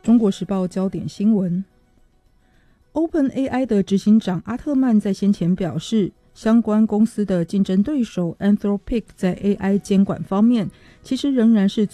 中国时报焦点新闻 OpenAI 的执行长阿特曼在先前表示，相关公司的竞争对手 Anthropic 在 AI 监管方面其实仍然是